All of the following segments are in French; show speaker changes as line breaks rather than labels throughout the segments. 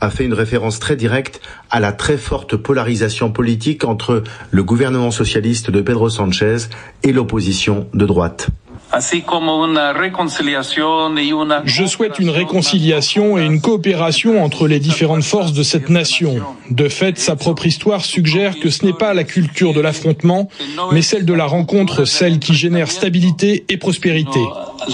a fait une référence très directe à la très forte polarisation politique entre le gouvernement socialiste de Pedro Sánchez et l'opposition de droite.
Je souhaite une réconciliation et une coopération entre les différentes forces de cette nation. De fait, sa propre histoire suggère que ce n'est pas la culture de l'affrontement, mais celle de la rencontre, celle qui génère stabilité et prospérité.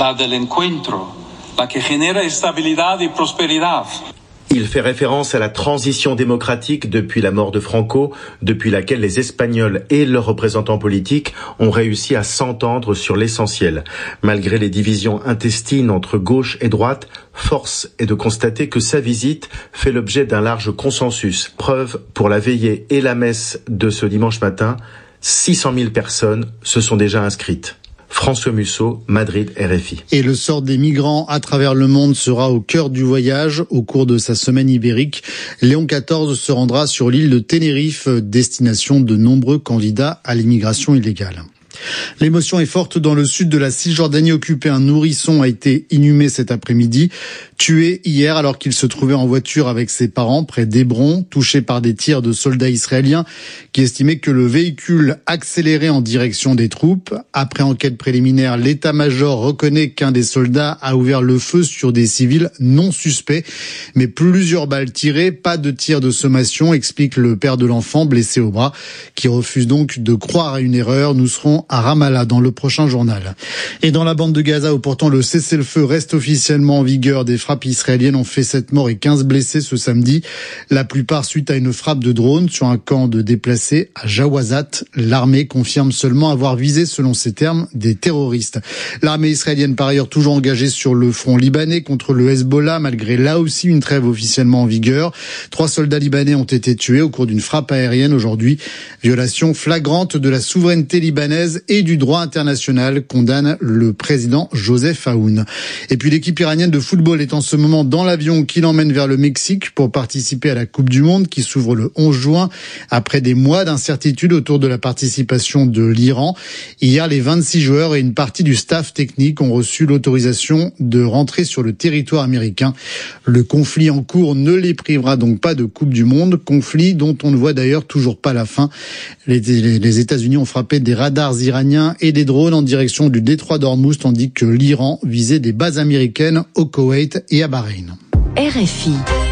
Il fait référence à la transition démocratique depuis la mort de Franco, depuis laquelle les Espagnols et leurs représentants politiques ont réussi à s'entendre sur l'essentiel. Malgré les divisions intestines entre gauche et droite, force est de constater que sa visite fait l'objet d'un large consensus. Preuve, pour la veillée et la messe de ce dimanche matin, 600 000 personnes se sont déjà inscrites. François Musso, Madrid, RFI.
Et le sort des migrants à travers le monde sera au cœur du voyage. Au cours de sa semaine ibérique, Léon XIV se rendra sur l'île de Tenerife, destination de nombreux candidats à l'immigration illégale. L'émotion est forte dans le sud de la Cisjordanie occupée. Un nourrisson a été inhumé cet après-midi, tué hier alors qu'il se trouvait en voiture avec ses parents près d'Hébron, touché par des tirs de soldats israéliens qui estimaient que le véhicule accélérait en direction des troupes. Après enquête préliminaire, l'état-major reconnaît qu'un des soldats a ouvert le feu sur des civils non suspects, mais plusieurs balles tirées, pas de tir de sommation, explique le père de l'enfant blessé au bras, qui refuse donc de croire à une erreur. Nous serons à Ramallah dans le prochain journal. Et dans la bande de Gaza, où pourtant le cessez-le-feu reste officiellement en vigueur, des frappes israéliennes ont fait 7 morts et 15 blessés ce samedi. La plupart suite à une frappe de drone sur un camp de déplacés à Jawazat. L'armée confirme seulement avoir visé, selon ses termes, des terroristes. L'armée israélienne, par ailleurs, toujours engagée sur le front libanais contre le Hezbollah, malgré là aussi une trêve officiellement en vigueur. 3 soldats libanais ont été tués au cours d'une frappe aérienne aujourd'hui. Violation flagrante de la souveraineté libanaise et du droit international, condamne le président Joseph Aoun. Et puis l'équipe iranienne de football est en ce moment dans l'avion qui l'emmène vers le Mexique pour participer à la Coupe du Monde qui s'ouvre le 11 juin. Après des mois d'incertitude autour de la participation de l'Iran, hier les 26 joueurs et une partie du staff technique ont reçu l'autorisation de rentrer sur le territoire américain. Le conflit en cours ne les privera donc pas de Coupe du Monde, conflit dont on ne voit d'ailleurs toujours pas la fin. Les États-Unis ont frappé des radars iraniens et des drones en direction du détroit d'Ormuz, tandis que l'Iran visait des bases américaines au Koweït et à Bahreïn.
RFI.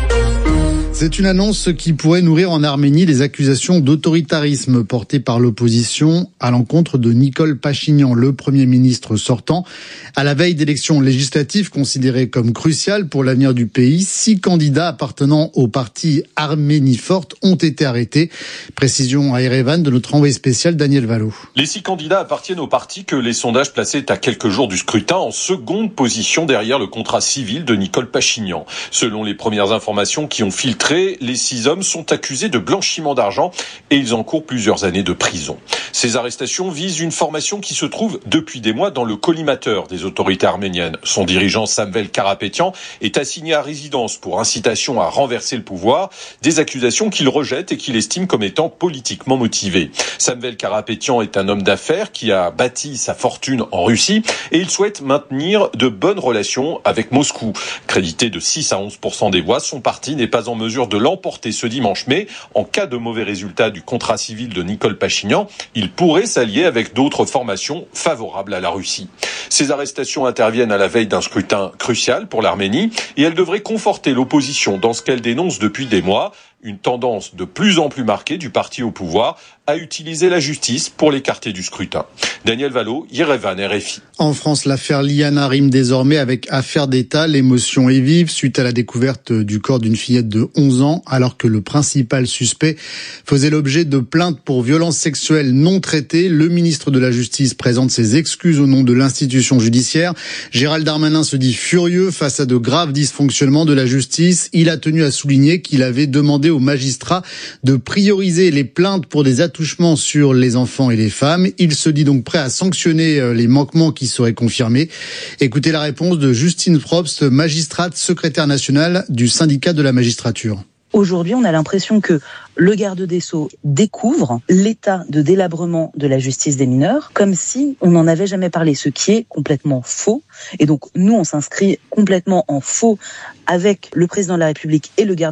C'est une annonce qui pourrait nourrir en Arménie les accusations d'autoritarisme portées par l'opposition à l'encontre de Nikol Pachinian, le Premier ministre sortant. À la veille d'élections législatives considérées comme cruciales pour l'avenir du pays, 6 candidats appartenant au parti Arménie Forte ont été arrêtés. Précision à Erevan de notre envoyé spécial Daniel Valo.
Les 6 candidats appartiennent au parti que les sondages plaçaient à quelques jours du scrutin en seconde position derrière le contrat civil de Nikol Pachinian. Selon les premières informations qui ont filtré, les 6 hommes sont accusés de blanchiment d'argent et ils encourent plusieurs années de prison. Ces arrestations visent une formation qui se trouve depuis des mois dans le collimateur des autorités arméniennes. Son dirigeant Samvel Karapetyan est assigné à résidence pour incitation à renverser le pouvoir, des accusations qu'il rejette et qu'il estime comme étant politiquement motivées. Samvel Karapetyan est un homme d'affaires qui a bâti sa fortune en Russie et il souhaite maintenir de bonnes relations avec Moscou. Crédité de 6 à 11% des voix, son parti n'est pas en mesure de l'emporter ce dimanche, mais en cas de mauvais résultat du contrat civil de Nikol Pachinian, il pourrait s'allier avec d'autres formations favorables à la Russie. Ces arrestations interviennent à la veille d'un scrutin crucial pour l'Arménie et elles devraient conforter l'opposition dans ce qu'elle dénonce depuis des mois, une tendance de plus en plus marquée du parti au pouvoir à utiliser la justice pour l'écarter du scrutin. Daniel Valo, Yerevan, RFI.
En France, l'affaire Liana rime désormais avec affaire d'État. L'émotion est vive suite à la découverte du corps d'une fillette de 11 ans, alors que le principal suspect faisait l'objet de plaintes pour violences sexuelles non traitées. Le ministre de la Justice présente ses excuses au nom de l'institution judiciaire. Gérald Darmanin se dit furieux face à de graves dysfonctionnements de la justice. Il a tenu à souligner qu'il avait demandé aux magistrats de prioriser les plaintes pour des attouchements sur les enfants et les femmes. Il se dit donc prêt à sanctionner les manquements qui seraient confirmés. Écoutez la réponse de Justine Probst, magistrate secrétaire nationale du syndicat de la magistrature.
Aujourd'hui, on a l'impression que le garde des Sceaux découvre l'état de délabrement de la justice des mineurs, comme si on n'en avait jamais parlé, ce qui est complètement faux. Et donc, nous, on s'inscrit complètement en faux avec le président de la République et le garde